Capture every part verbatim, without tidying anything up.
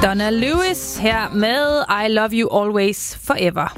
Donna Lewis her med I Love You Always Forever.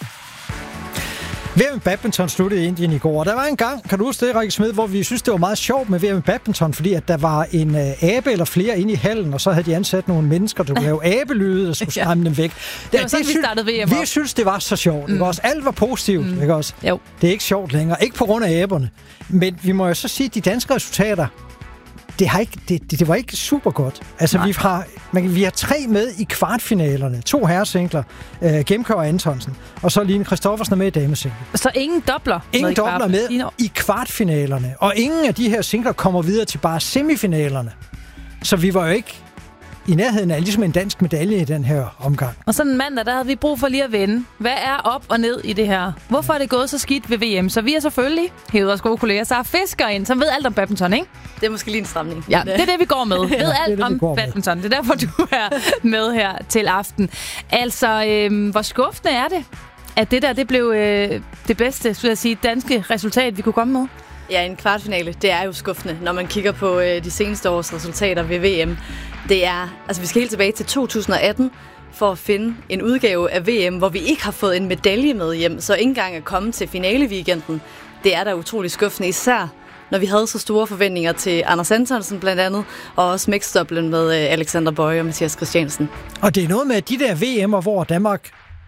V M badminton sluttede i Indien i går, og der var en gang, kan du huske det, Rikke Smed, hvor vi synes det var meget sjovt med V M badminton, fordi at der var en uh, abe eller flere inde i hallen, og så havde de ansat nogle mennesker, der kunne lave abelyde og skulle skræmme ja. dem væk. Det var sådan, det, vi startede V M Vi synes, det var så sjovt. Mm. Ikke også? Alt var positivt. Mm. Ikke også? Jo. Det er ikke sjovt længere. Ikke på grund af aberne. Men vi må jo så sige, at de danske resultater, det, har ikke, det, det, det var ikke super godt. Altså, vi har, man, vi har tre med i kvartfinalerne. To herresingler, øh, Gemke og Antonsen. Og så Line Kristoffersen er med i damesingler. Så ingen dobler? Ingen dobler med i kvartfinalerne. Og ingen af de her singler kommer videre til bare semifinalerne. Så vi var jo ikke i nærheden af ligesom en dansk medalje i den her omgang. Og sådan en mandag, der havde vi brug for lige at vende. Hvad er op og ned i det her? Hvorfor er det gået så skidt ved V M? Så vi er selvfølgelig hævet vores gode kolleger Sara Fisker ind, som ved alt om badminton, ikke? Det er måske lige en stramning. Ja, det er det, vi går med. Ved ja, alt det det, om badminton. Det er derfor, du er med her til aften. Altså, øh, hvor skuffende er det, at det der det blev øh, det bedste, skulle jeg sige, danske resultat, vi kunne komme med? Ja, en kvartfinale, det er jo skuffende, når man kigger på øh, de seneste års resultater ved V M. Det er, altså vi skal helt tilbage til to tusind og atten for at finde en udgave af V M, hvor vi ikke har fået en medalje med hjem, så ikke engang at komme til finaleweekenden. Det er da utrolig skuffende, især når vi havde så store forventninger til Anders Antonsen blandt andet, og også mixed-doublen med øh, Alexander Boye og Mathias Christiansen. Og det er noget med de der V M'er, hvor Danmark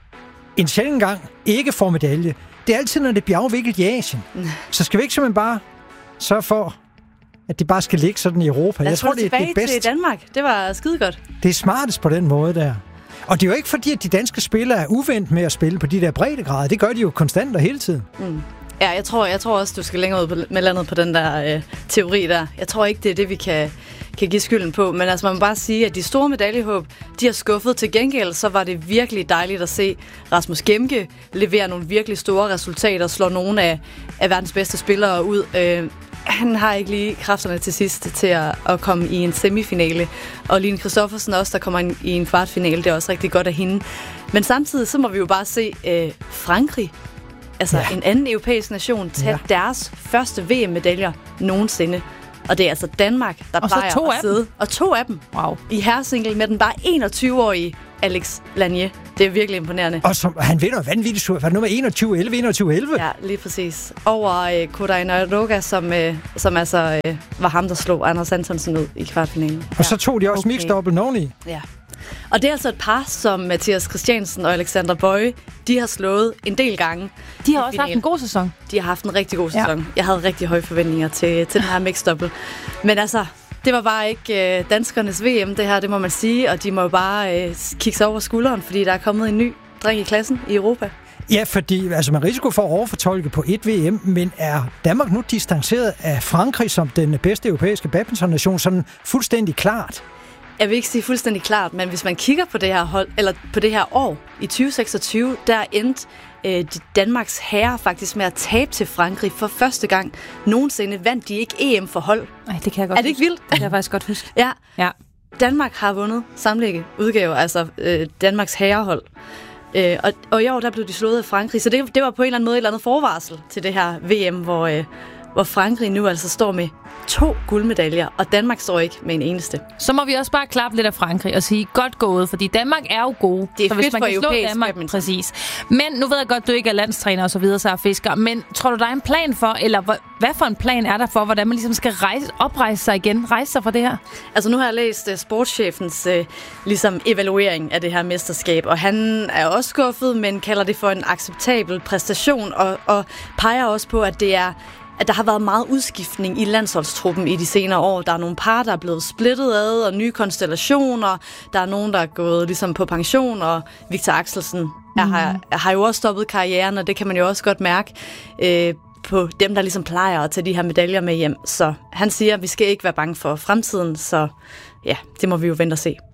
en sjældent gang ikke får medalje. Det er altid, når det bliver afviklet i Asien. Mm. Så skal vi ikke simpelthen bare sørge for, at det bare skal ligge sådan i Europa. Lad Jeg tror, det er det bedste. Til Danmark. Det var skidegodt. Det er smartest på den måde der. Og det er jo ikke fordi, at de danske spillere er uvendt med at spille på de der breddegrader. Det gør de jo konstant og hele tiden. Mm. Ja, jeg tror, jeg tror også, du skal længere ud med landet på den der øh, teori der. Jeg tror ikke, det er det, vi kan, kan give skylden på. Men altså, man må bare sige, at de store medaljehåb, de har skuffet. Til gengæld, så var det virkelig dejligt at se Rasmus Gemke levere nogle virkelig store resultater, slå nogle af, af verdens bedste spillere ud. Øh, han har ikke lige kræfterne til sidst til at, at komme i en semifinale. Og Line Kristoffersen også, der kommer ind i en kvartfinale. Det er også rigtig godt af hende. Men samtidig, så må vi jo bare se øh, Frankrig, altså ja. en anden europæisk nation, tage ja. deres første V M-medaljer nogensinde. Og det er altså Danmark, der og plejer to at sidde. Dem. Og to af dem. Wow. I herresingle med den bare enogtyve-årige Alex Lanier. Det er virkelig imponerende. Og som, han vinder vanvittigt. Var det nummer enogtyve elleve, enogtyve elleve? Ja, lige præcis. Over øh, Kodai Naruga, som, øh, som altså øh, var ham, der slog Anders Antonsen ud i kvartfinalen. Og ja. så tog de også okay. mixed-double oveni. Ja. Og det er altså et par, som Mathias Christiansen og Alexander Boye, de har slået en del gange. De har også haft en god sæson. De har haft en rigtig god sæson. Ja. Jeg havde rigtig høje forventninger til, til den her mixed-double. Men altså, det var bare ikke øh, danskernes V M, det her, det må man sige. Og de må bare øh, kigge sig over skulderen, fordi der er kommet en ny dreng i klassen i Europa. Ja, fordi altså, man risiko for at overfortolke på et V M, men er Danmark nu distanceret af Frankrig som den bedste europæiske badminton-nation sådan fuldstændig klart? Jeg vil ikke sige fuldstændig klart, men hvis man kigger på det her hold, eller på det her år i tyve seksogtyve, der endte øh, Danmarks herrer faktisk med at tabe til Frankrig for første gang nogensinde. Vandt de ikke E M for hold? Nej, det kan jeg godt. Er det ikke vildt? Det kan jeg faktisk godt huske. Ja. ja. Danmark har vundet samtlige udgaver, altså øh, Danmarks herrehold. Øh, og, og i år der blev de slået af Frankrig, så det, det var på en eller anden måde et eller andet forvarsel til det her V M, hvor, øh, hvor Frankrig nu altså står med to guldmedaljer, og Danmark står ikke med en eneste. Så må vi også bare klappe lidt af Frankrig og sige, godt gået, fordi Danmark er jo gode. Det er så hvis fedt man for kan slå Danmark, præcis. Men nu ved jeg godt, du ikke er landstræner og så videre, så er Fisker, men tror du, der er en plan for, eller hvad for en plan er der for, hvordan man ligesom skal rejse, oprejse sig igen, rejse sig fra det her? Altså nu har jeg læst uh, sportschefens uh, ligesom evaluering af det her mesterskab, og han er også skuffet, men kalder det for en acceptabel præstation, og, og peger også på, at det er at der har været meget udskiftning i landsholdstruppen i de senere år. Der er nogle par, der er blevet splittet ad, og nye konstellationer. Der er nogen, der er gået ligesom på pension, og Victor Axelsen mm. er, har, har jo også stoppet karrieren, og det kan man jo også godt mærke øh, på dem, der ligesom plejer at tage de her medaljer med hjem. Så han siger, at vi skal ikke være bange for fremtiden, så ja, det må vi jo vente og se.